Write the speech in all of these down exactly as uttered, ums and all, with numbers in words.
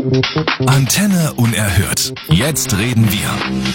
Antenne unerhört. Jetzt reden wir.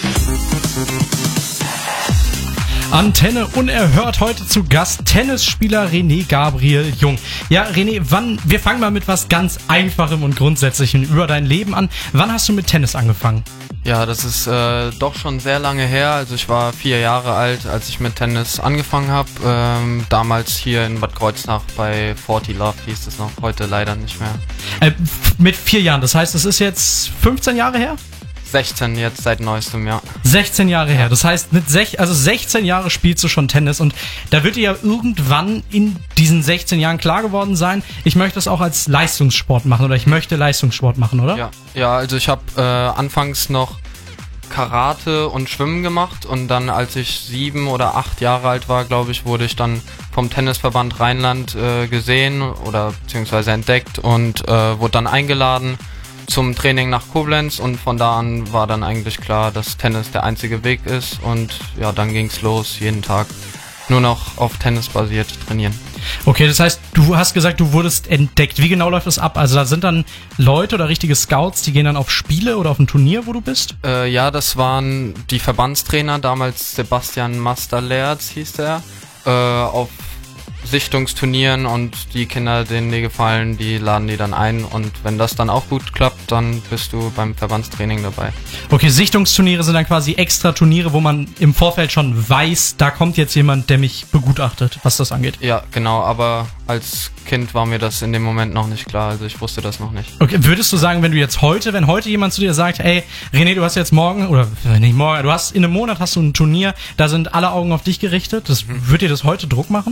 Antenne unerhört, heute zu Gast Tennisspieler René Gabriel Jung. Ja, René, wann, wir fangen mal mit was ganz Einfachem und Grundsätzlichem über dein Leben an. Wann hast du mit Tennis angefangen? Ja, das ist äh, doch schon sehr lange her. Also ich war vier Jahre alt, als ich mit Tennis angefangen habe. Ähm, damals hier in Bad Kreuznach bei Forty Love hieß es noch, heute leider nicht mehr. Äh, mit vier Jahren, das heißt, es ist jetzt fünfzehn Jahre her? sechzehn jetzt seit neuestem, ja. sechzehn Jahre her, das heißt, mit sech, also sechzehn Jahre spielst du schon Tennis und da wird dir ja irgendwann in diesen sechzehn Jahren klar geworden sein, ich möchte das auch als Leistungssport machen oder ich möchte Leistungssport machen, oder? Ja, ja, also ich habe äh, anfangs noch Karate und Schwimmen gemacht und dann, als ich sieben oder acht Jahre alt war, glaube ich, wurde ich dann vom Tennisverband Rheinland äh, gesehen oder beziehungsweise entdeckt und äh, wurde dann eingeladen zum Training nach Koblenz und von da an war dann eigentlich klar, dass Tennis der einzige Weg ist und ja, dann ging's los, jeden Tag nur noch auf Tennis basiert trainieren. Okay, das heißt, du hast gesagt, du wurdest entdeckt. Wie genau läuft das ab? Also da sind dann Leute oder richtige Scouts, die gehen dann auf Spiele oder auf ein Turnier, wo du bist? Äh, ja, das waren die Verbandstrainer, damals Sebastian Master-Lerz hieß der, äh, auf Sichtungsturnieren und die Kinder, denen die gefallen, die laden die dann ein und wenn das dann auch gut klappt, dann bist du beim Verbandstraining dabei. Okay, Sichtungsturniere sind dann quasi extra Turniere, wo man im Vorfeld schon weiß, da kommt jetzt jemand, der mich begutachtet, was das angeht. Ja, genau, aber als Kind war mir das in dem Moment noch nicht klar, also ich wusste das noch nicht. Okay, würdest du sagen, wenn du jetzt heute, wenn heute jemand zu dir sagt, ey, René, du hast jetzt morgen, oder nicht morgen, du hast in einem Monat hast du ein Turnier, da sind alle Augen auf dich gerichtet, das, mhm. Wird dir das heute Druck machen?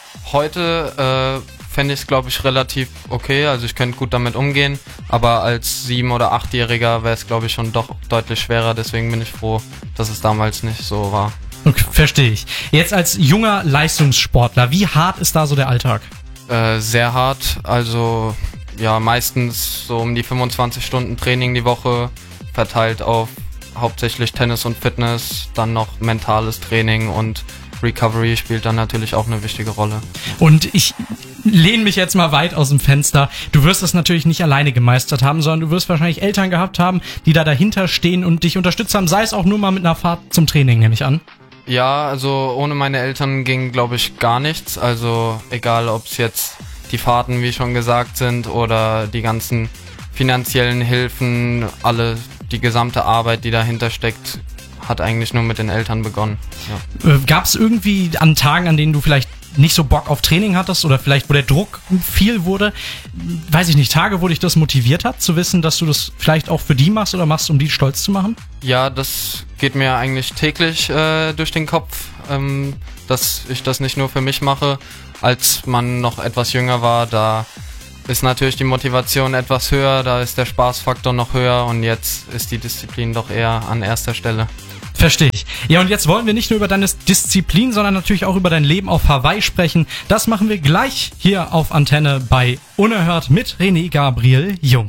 Heute äh, fände ich es, glaube ich, relativ okay, also ich könnte gut damit umgehen, aber als sieben- oder achtjähriger wäre es, glaube ich, schon doch deutlich schwerer, deswegen bin ich froh, dass es damals nicht so war. Okay, verstehe ich. Jetzt als junger Leistungssportler, wie hart ist da so der Alltag? Äh, sehr hart, also ja, meistens so um die fünfundzwanzig Stunden Training die Woche, verteilt auf hauptsächlich Tennis und Fitness, dann noch mentales Training und Recovery spielt dann natürlich auch eine wichtige Rolle. Und ich lehne mich jetzt mal weit aus dem Fenster. Du wirst das natürlich nicht alleine gemeistert haben, sondern du wirst wahrscheinlich Eltern gehabt haben, die da dahinter stehen und dich unterstützt haben, sei es auch nur mal mit einer Fahrt zum Training, nehme ich an. Ja, also ohne meine Eltern ging, glaube ich, gar nichts. Also egal, ob es jetzt die Fahrten, wie schon gesagt, sind oder die ganzen finanziellen Hilfen, alle, die gesamte Arbeit, die dahinter steckt, hat eigentlich nur mit den Eltern begonnen. Ja. Gab es irgendwie an Tagen, an denen du vielleicht nicht so Bock auf Training hattest oder vielleicht wo der Druck viel wurde, weiß ich nicht, Tage, wo dich das motiviert hat, zu wissen, dass du das vielleicht auch für die machst oder machst, um die stolz zu machen? Ja, das geht mir eigentlich täglich äh, durch den Kopf, ähm, dass ich das nicht nur für mich mache. Als man noch etwas jünger war, da ist natürlich die Motivation etwas höher, da ist der Spaßfaktor noch höher und jetzt ist die Disziplin doch eher an erster Stelle. Verstehe ich. Ja, und jetzt wollen wir nicht nur über deine Disziplin, sondern natürlich auch über dein Leben auf Hawaii sprechen. Das machen wir gleich hier auf Antenne bei Unerhört mit René Gabriel Jung.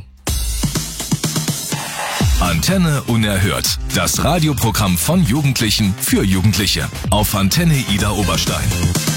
Antenne unerhört. Das Radioprogramm von Jugendlichen für Jugendliche auf Antenne Ida Oberstein.